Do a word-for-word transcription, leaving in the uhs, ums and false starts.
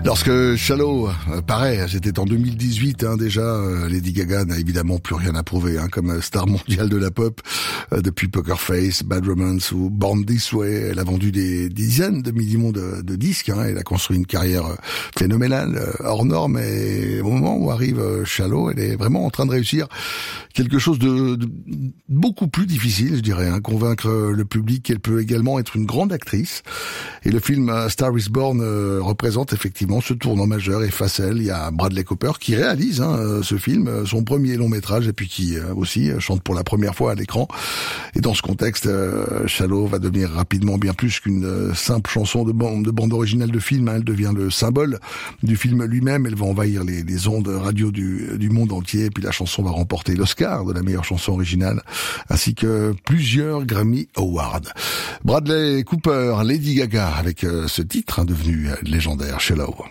Lorsque Shallow euh, paraît, c'était en deux mille dix-huit hein, déjà, euh, Lady Gaga n'a évidemment plus rien à prouver hein, comme star mondiale de la pop. Euh, depuis Poker Face, Bad Romance ou Born This Way, elle a vendu des dizaines de millions de, de disques. Hein, elle a construit une carrière euh, phénoménale, euh, hors norme. Et au moment où arrive euh, Shallow, elle est vraiment en train de réussir quelque chose de, de beaucoup plus difficile, je dirais, hein, convaincre le public qu'elle peut également être une grande actrice. Et le film euh, Star is Born euh, représente effectivement ce tournant majeur. Et face à elle, il y a Bradley Cooper qui réalise hein, ce film, son premier long métrage, et puis qui euh, aussi chante pour la première fois à l'écran. Et dans ce contexte, euh, Shallow va devenir rapidement bien plus qu'une euh, simple chanson de bande, de bande originale de film. Hein. Elle devient le symbole du film lui-même. Elle va envahir les, les ondes radio du, du monde entier. Et puis la chanson va remporter l'Oscar de la meilleure chanson originale, ainsi que plusieurs Grammy Awards. Bradley Cooper, Lady Gaga, avec euh, ce titre hein, devenu légendaire, Shallow.